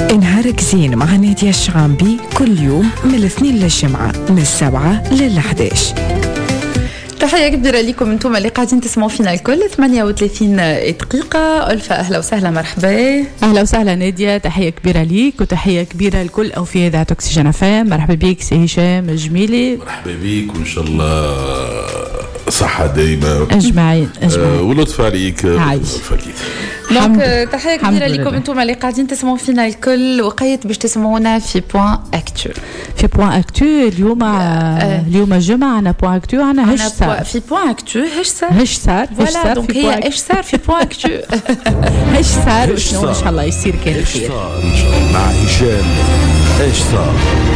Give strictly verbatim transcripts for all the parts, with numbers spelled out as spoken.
نهارك زين مع نادية الشعامبي كل يوم من الاثنين للجمعة من السبعة للحداش. تحية كبيرة لكم انتم اللي قاعدين تسمعوا فينا الكل. ثمانية وثلاثين دقيقة. ألفة أهلا وسهلا مرحبا. أهلا وسهلا نادية، تحية كبيرة ليك وتحية كبيرة لكل أو في إذاعة أكسجين فام. مرحبا بيك سي هشام الجميلي. مرحبا بيك وإن شاء الله صحة دايما أجمعين أجمعين أه ولطف عليك عايش. دونك تحية كبيرة لكم انتم اللي قاعدين تسمعوا فينا الكل. وقيت باش تسمعونا في بوان اكتو. في بوان اكتو اليوم آه. اليوم الجمعة عنا بوان اكتو، عنا هش صار في بوان اكتو. هش صار هش صار فوالا. دونك هي ايش صار في بوان اكتو. هش صار وشنو ان شاء الله يصير كان خير ان شاء الله مع هشام. ايش صار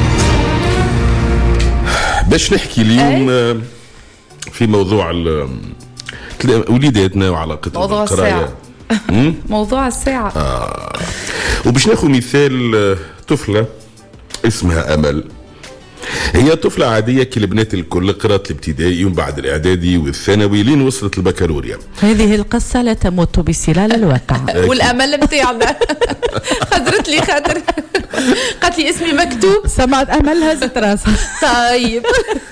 باش نحكي اليوم أي؟ في موضوع وليداتنا وعلاقتهم بالقرايه. موضوع الساعة. آه. وباش ناخذ مثال طفلة اسمها أمل. هي طفلة عادية كالبنات الكل، قرأت الابتدائي ومن بعد الإعدادي والثانوي لين وصلت البكالوريا. هذه القصة لا تمت بسلال الواقع. والأمل بتاعنا خزرت لي خاطر قالت لي اسمي مكتوب سمعت أمل هزت راسها. طيب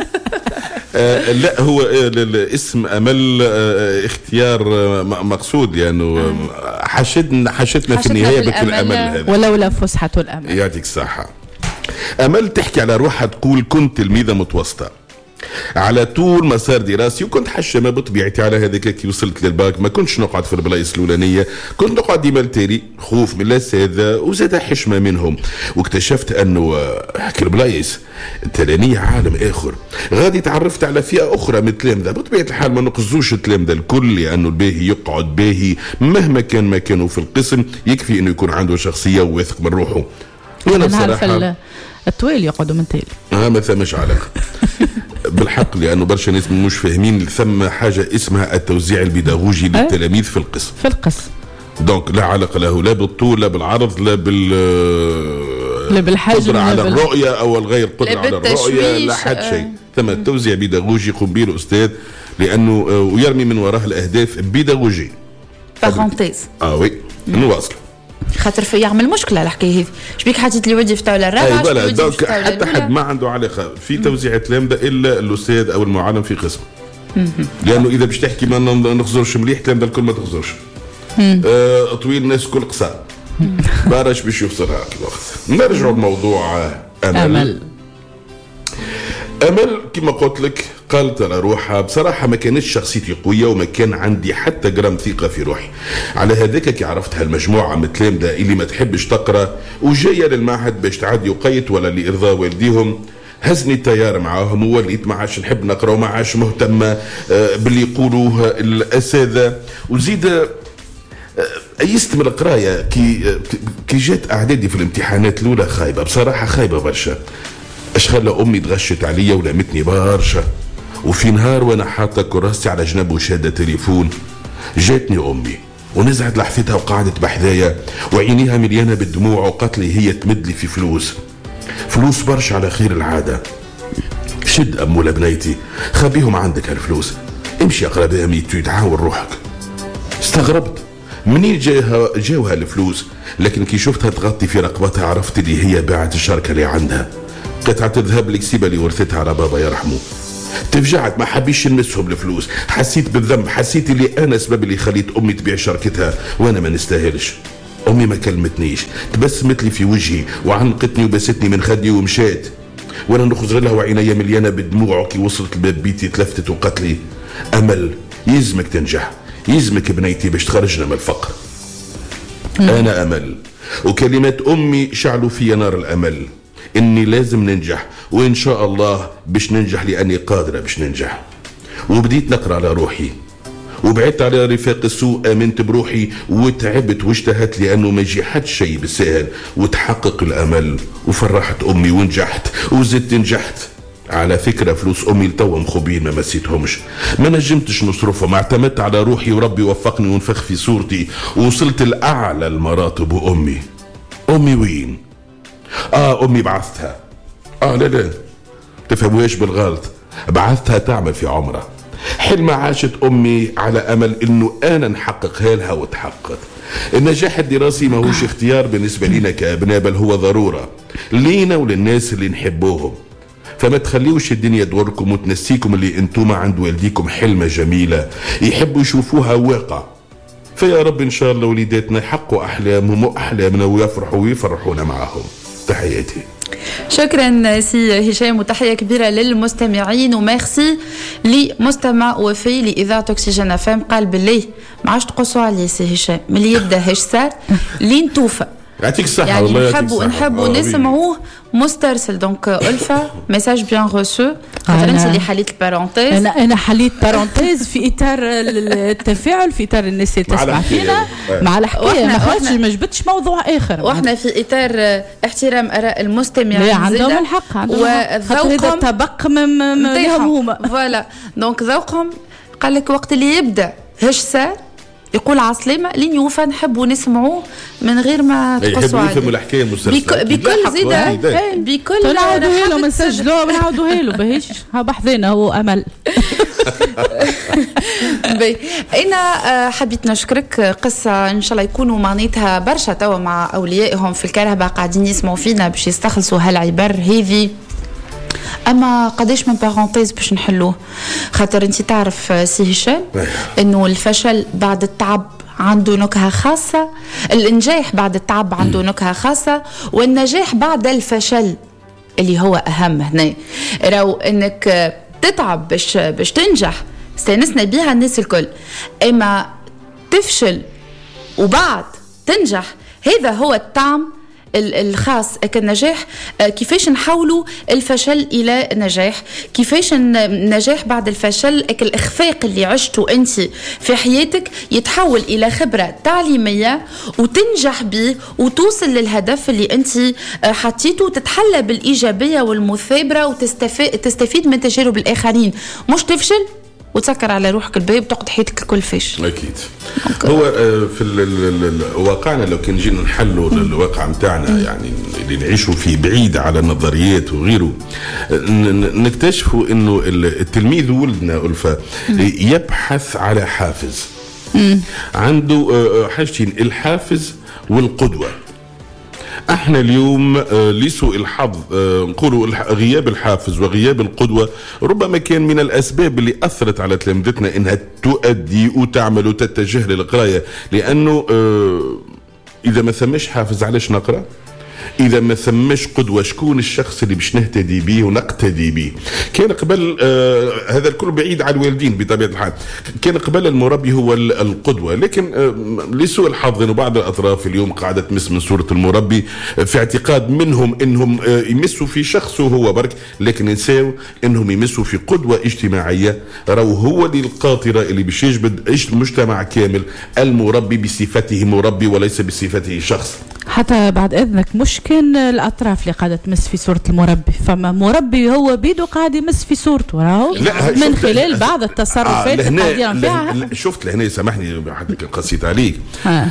آه لا هو الاسم أمل آه اختيار آه مقصود لأنه يعني حشدنا حشدنا في النهاية بكل أمل هذا ولولا فسحة الأمل. يعطيك الصحة. أمل تحكي على روحها تقول كنت تلميذة متوسطة على طول مسار دراسي وكنت حشمة بطبيعتي على هذاك كي وصلت للباك. ما كنتش نقعد في البلايص الأولانية، كنت نقعد ديما التالي، خوف من الأساتذة وزاد حشمة منهم. واكتشفت أنه هاك البلايص التلانية عالم آخر. غادي تعرفت على فئة أخرى من التلامذة. بطبيعة الحال ما نقصوش التلامذة الكل لأنه الباهي يقعد باهي مهما كان مكانه في القسم، يكفي أنه يكون عنده شخصية وواثق من روحه. وأنا بصراحة الطويل يقعدوا من تالي. اه ما ثمش علاقه بالحق، لانه برشا ناس مش فاهمين ثم حاجه اسمها التوزيع البيداغوجي للتلاميذ في القسم. في القسم دونك لا علاقه له لا بالطول لا بالعرض لا بال لا بالحجم قدرة على بال... الرؤيه او الغير قدره على الرؤيه لا حد شيء. ثم التوزيع بيداغوجي يقوم به الاستاذ لانه ويرمي من وراه الاهداف بيداغوجيه. بارونتيز اه وي نواصل خاطر في يعمل مشكله الحكايه هذه. شبيك حاجه اللي يودي في الطاوله الرابعه. اي فوالا. دونك حتى حد ما عنده علاقه في توزيع التلامذه الا الاستاذ او المعلم في قسم. لانه اذا باش تحكي ما نخزرش مليح التلامذه الكل ما تخزرش. آه طويل الناس كل قصار بارش باش يفسرها الوقت. نرجع لموضوع امل. امل امل كما قلت لك قالت على روحها بصراحه ما كانتش شخصيتي قويه وما كان عندي حتى جرام ثقه في روحي. على هذاك كي عرفت هالمجموعه من التلامذه اللي ما تحبش تقرا وجايه للمعهد باش تعدي وقيت ولا لارضاء والديهم، هزني التيار معاهم ووليت ما عادش نحب نقرا وما عادش مهتمه باللي يقولوه الاساتذه. وزيد ايست من القرايه كي كي جات اعدادي في الامتحانات الاولى خايبه بصراحه، خايبه برشا. اش خلى امي تغشت عليا ولامتني برشا. وفي نهار وانا حاطه كراسي على جنب وشاده تليفون جاتني امي ونزعت لحفتها وقعدت بحذايا وعينيها مليانه بالدموع وقالت لي هي تمد لي في فلوس فلوس برشا على خير العاده. شد اموله بنيتي خبيهم عندك هالفلوس، امشي اقرا بها ميتو تعاون روحك. استغربت منين جاها جاوها الفلوس، لكن كي شفتها تغطي في رقبتها عرفت اللي هي باعت الشركه اللي عندها. قطعة الذهب الكسيبة اللي ورثتها على بابا يرحمه. تفجعت ما حبيش نمسهم الفلوس، حسيت بالذنب، حسيت اللي انا سبب اللي خليت امي تبيع شركتها وانا ما نستاهلش. امي ما كلمتنيش، تبسمت لي في وجهي وعنقتني وبستني من خدي ومشات. وانا نخزر لها وعينيا مليانه بالدموع. كي وصلت لباب بيتي تلفتت وقالت لي امل يلزمك تنجح، يلزمك بنيتي باش تخرجنا من الفقر. انا امل وكلمات امي شعلوا في نار الامل اني لازم ننجح وان شاء الله باش ننجح لاني قادرة باش ننجح. وبديت نقرأ على روحي وبعدت على رفاق السوء، امنت بروحي وتعبت واجتهدت لانه ما يجي حد شيء بالسهل وتحقق الامل. وفرحت امي ونجحت وزدت نجحت. على فكرة فلوس امي لتوا مخبين ما مسيتهمش، ما نجمتش نصرفهم، اعتمدت على روحي وربي وفقني ونفخ في صورتي ووصلت لاعلى المراتب. وامي امي وين؟ اه امي بعثتها. اه لا لا تفهموش بالغلط، بعثتها تعمل في عمره. حلم عاشت امي على امل انه انا نحققها لها وتحققت. النجاح الدراسي ماهوش اختيار بالنسبة لنا كأبناء، بل هو ضرورة لينا وللناس اللي نحبوهم. فما تخليوش الدنيا تغركم وتنسيكم اللي انتم عند والديكم حلمة جميلة يحبوا يشوفوها واقع. فيا رب ان شاء الله وليداتنا يحققوا احلامهم واحلامنا ويفرحوا ويفرحونا معهم. تحياتي. شكرا سي هشام، وتحيه كبيره للمستمعين، وميرسي لمستمع وفي لاذاعه اوكسجين اف ام قال بالله ما عادش تقصوا عليه سي هشام ملي يبدا هش صار لين توفى. يعطيك الصحة يعني والله. نحبوا نحبوا نسمعوه مسترسل. دونك ألفا ميساج بيان روسو. خاطر انت اللي حليت البارونتيز. انا انا حليت بارونتيز في اطار التفاعل، في اطار الناس اللي تسمع فينا مع الحكايه، ما خرجتش ما جبتش موضوع اخر، واحنا في اطار احترام اراء المستمعين. لا عندهم الحق، عندهم وذوقهم تبق من لهم هما. فوالا دونك ذوقهم قال لك وقت اللي يبدا هش صار يقول عسلامة لين يوفى نحبوا نسمعوه من غير ما تقصوا عليه. يفهموا الحكايه المسلسل بك بكل زيدة بكل نعاودوها له، ما نسجلوها ونعاودوها له باهيش ها بحذنا هو امل. بي انا حبيت نشكرك. قصه ان شاء الله يكونوا معناتها برشا توا مع اوليائهم في الكرهبه قاعدين يسمعوا فينا باش يستخلصوا هالعبر هذه. اما قداش من بارونتيز باش نحلوه، خاطر انت تعرف سي هشام انه الفشل بعد التعب عنده نكهه خاصه، الانجاح بعد التعب عنده نكهه خاصه، والنجاح بعد الفشل اللي هو اهم هنا. راو انك تتعب باش باش تنجح استانسنا بيها الناس الكل، اما تفشل وبعد تنجح هذا هو الطعم الخاص. كالنجاح كيفاش نحولوا الفشل إلى نجاح، كيفاش النجاح بعد الفشل الإخفاق اللي عشته أنت في حياتك يتحول إلى خبرة تعليمية وتنجح به وتوصل للهدف اللي أنت حطيته وتتحلى بالإيجابية والمثابرة وتستفيد من تجارب الآخرين، مش تفشل وتسكر على روحك الباب تقعد حياتك الكل فيش. اكيد. هو في واقعنا لو كان جينا نحلوا الواقع متاعنا يعني اللي نعيشوا فيه بعيد على النظريات وغيره، نكتشفوا انه التلميذ ولدنا ألفا يبحث على حافز. عنده حاجتين، الحافز والقدوة. احنا اليوم لسوء الحظ نقولوا غياب الحافز وغياب القدوة ربما كان من الاسباب اللي اثرت على تلامذتنا انها تؤدي وتعمل وتتجه للقراية، لانه اذا ما ثمش حافز علاش نقرأ؟ إذا ما ثمش قدوة شكون الشخص اللي باش نهتدي به ونقتدي به؟ كان قبل آه هذا الكل بعيد عن الوالدين بطبيعة الحال، كان قبل المربي هو القدوة، لكن آه لسوء الحظ إنه بعض الأطراف اليوم قاعدة تمس من صورة المربي في اعتقاد منهم إنهم آه يمسوا في شخصه هو برك، لكن ينسوا إنهم يمسوا في قدوة اجتماعية. راهو هو اللي القاطرة اللي باش يجبد المجتمع كامل، المربي بصفته مربي وليس بصفته شخص. حتى بعد إذنك مش كان الأطراف اللي قاعدة تمس في صورة المربي، فما مربي هو بيدو قاعد يمس في صورته راهو من خلال بعض التصرفات اللي قاعد فيها. شفت لهنا سامحني حتى قصيت عليك.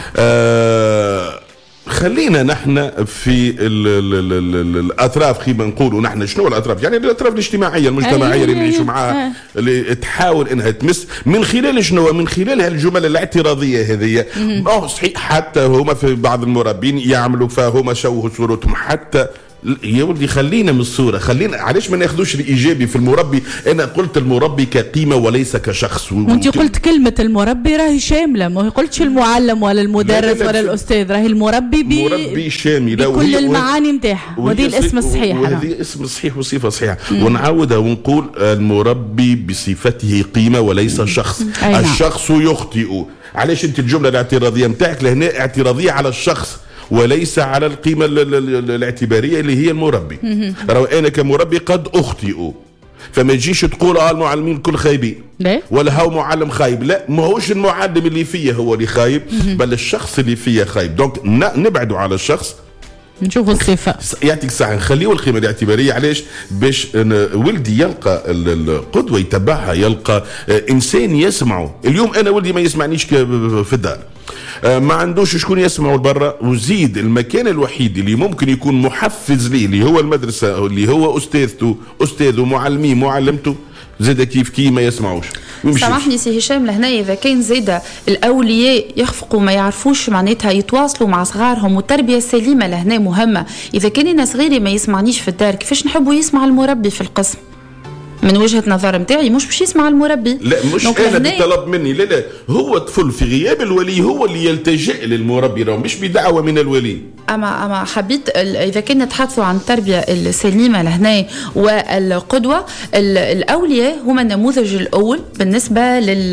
آه خلينا نحن في ال ال ال ال الاطراف، خلينا نقولوا نحن شنو الاطراف، يعني الاطراف الاجتماعيه المجتمعيه اللي نعيشوا معاها، اللي تحاول انها تمس من خلال شنو؟ من خلال هالجمل الاعتراضيه هذه. اه صحيح، حتى هما في بعض المربين يعملوا فهما شوهوا صورتهم، حتى يا ولدي خلينا من الصورة، خلينا علاش ما ناخذوش الإيجابي في المربي؟ أنا قلت المربي كقيمة وليس كشخص. وانت قلت كلمة المربي راهي شاملة، ما قلتش المعلم ولا المدرس لا لا لا ولا الأستاذ، راهي المربي بي مربي شاملة بكل المعاني نتاعها، وهذه الاسم الصحيح، وهذه اسم صحيح وصفة صحيحة. ونعودها ونقول المربي بصفته قيمة وليس شخص. الشخص يخطئ. علاش انت الجملة الاعتراضية متاعك لهنا اعتراضية على الشخص وليس على القيمة الاعتبارية اللي هي المربي. راهو أنا كمربي قد أخطئ، فما تجيش تقول اه المعلمين الكل خايبين ولا هو معلم خايب. لا، ما هوش المعلم اللي فيه هو اللي خايب، بل الشخص اللي فيه خايب. دونك نبعدوا على الشخص، نشوفوا الصفة. يعطيك الصحة، نخليه القيمة الاعتبارية. علاش؟ باش ولدي يلقى القدوة يتبعها، يلقى إنسان يسمعه. اليوم أنا ولدي ما يسمعنيش في الدار، ما عندوش شكون يسمعه برا، وزيد المكان الوحيد اللي ممكن يكون محفز ليه اللي هو المدرسة، اللي هو أستاذته أستاذه معلميه معلمته، زاد كيف كي ما يسمعوش. سامحني سي هشام لهنا اذا كان زاده الاولياء يخفقوا ما يعرفوش معناتها يتواصلوا مع صغارهم والتربيه السليمه لهنا مهمه. اذا كان انا صغيري ما يسمعنيش في الدار كيفاش نحبوا يسمع المربي في القسم؟ من وجهه نظر نتاعي مش باش يسمع المربي. لا مش انا بطلب مني، لا لا هو الطفل في غياب الولي هو اللي يلتجئ للمربي، راه مش بدعوه من الولي. اما اما حبيت اذا كنا نتحدثوا عن التربيه السليمه لهنا والقدوه، الاولياء هما النموذج الاول بالنسبه لل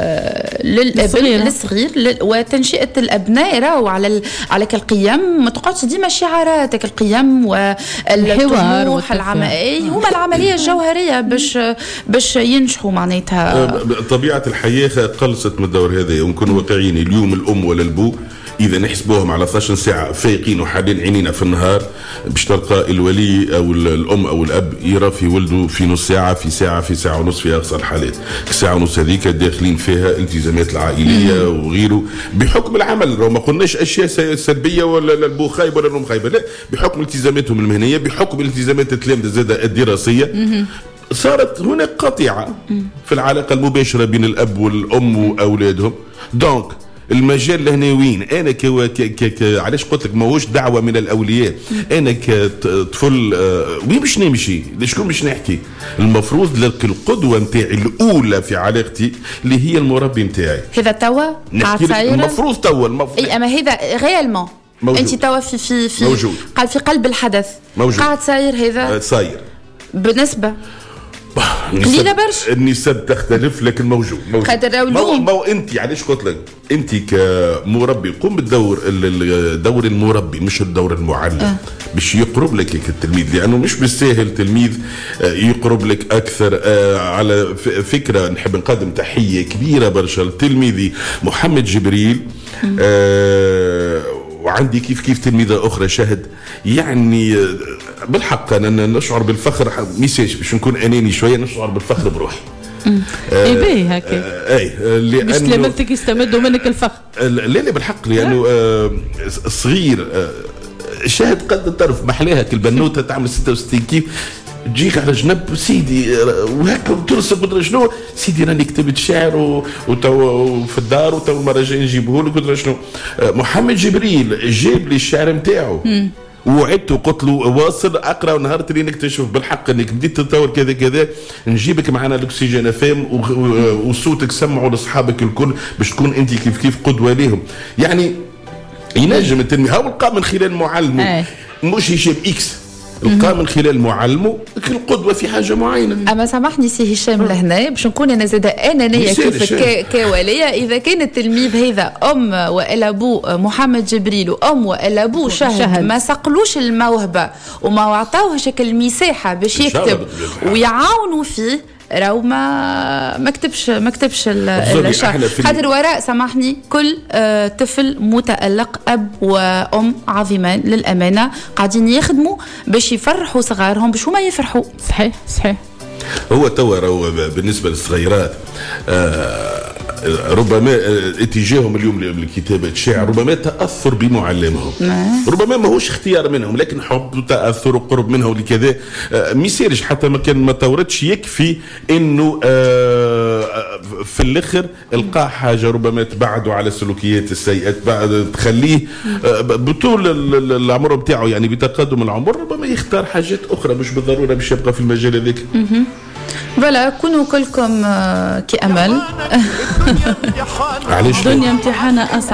للابن الصغير لل... وتنشئه الابناء راهو على ال... على القيم، ما تقعدش ديما شعاراتك القيم والطموح العمليه هما العمليه الجوهريه باش باش ينجحوا معناتها. طبيعه الحياه قلصت من الدور هذا، ونكون واقعيين. اليوم الام ولا البو إذا نحسبوهم على اثناش ساعة فايقين وحالين عينينا في النهار، باش تلقى الولي أو الأم أو الأب يرى في ولده في نص ساعة في ساعة في ساعة ونص في أقصى الحالات. الساعة ونص هذيك داخلين فيها التزامات العائلية وغيره بحكم العمل. ما قلناش أشياء سلبية ولا البو خايب ولا الأم خايبة، لا، بحكم التزاماتهم المهنية، بحكم التزامات التلامذة زادة الدراسية. صارت هناك قطيعة في العلاقة المباشرة بين الأب والأم وأولادهم. دونك المجال لهنا وين؟ انا ك... ك... ك... علاش قلت لك ماهوش دعوه من الاولياء. انا كطفل آه... وين باش نمشي؟ لشكون باش نحكي؟ المفروض لك القدوه نتاعي الاولى في علاقتي اللي هي المربي نتاعي. هذا توا المفروض توا المفروض اي اما هذا غيالمون انت توا في في في موجود. في قلب الحدث موجود. قاعد صاير هذا آه صاير بالنسبه قليله برشا. النسب تختلف لكن موجود موجود. خاطر مو, مو انت علاش قلت لك انت كمربي قوم بالدور الدور المربي مش الدور المعلم أه. باش يقرب لك التلميذ، لانه مش بالساهل تلميذ يقرب لك اكثر. على فكره نحب نقدم تحيه كبيره برشا لتلميذي محمد جبريل، أه وعندي كيف كيف تلميذة أخرى شهد. يعني بالحق أنا نشعر بالفخر، ميساج باش نكون أناني شوية، نشعر بالفخر بروحي. اي باهي هكا اي لانه باش تلامذتك يستمدوا منك الفخر. لا لا بالحق لانه آه صغير آه شاهد قد الطرف محلاها كالبنوته تعمل ستة وستين كيف تجيك على جنب سيدي وهكا وترسل قدر شنو سيدي راني كتبت شعر وتو في الدار وتو المره الجايه نجيبه لك قدر شنو. محمد جبريل جاب لي الشعر نتاعو وعدت وقلت له واصل اقرا ونهار اللي نكتشف بالحق انك بديت تطور كذا كذا نجيبك معنا الاكسجين فام وصوتك سمعوا لاصحابك الكل باش تكون انت كيف كيف قدوه لهم. يعني ينجم التلميذ هاو لقى من خلال معلمه مش هشام اكس لقى من خلال معلمه القدوه في حاجه معينه. اما سامحني سي هشام لهنا باش نكون انا زاده انانيه كيف كوليه. اذا كان التلميذ هذا ام والا ابو محمد جبريل وام والا ابو شهد, شهد ما صقلوش الموهبه وما عطاوهش المساحه باش يكتب ويعاونوا فيه راهو ما ما كتبش ما كتبش الشعر. خاطر وراء سامحني كل آه طفل متألق اب وام عظيمان للامانه قاعدين يخدموا باش يفرحوا صغارهم باش هما يفرحوا. صحيح صحيح. هو توا راهو بالنسبه للصغيرات آه ربما اتجاههم اليوم لكتابة الشعر ربما تأثر بمعلمهم، ربما ما هوش اختيار منهم لكن حب وتأثر وقرب منه ولكذا ما يصيرش حتى ما كان ما توردش يكفي انه في الاخر القى حاجه ربما تبعده على السلوكيات السيئه بعد تخليه بطول العمر بتاعه يعني بتقدم العمر ربما يختار حاجات اخرى مش بالضروره باش يبقى في المجال هذاك. فوالا كونوا كلكم كأمل. علاش الدنيا امتحانها أصعب.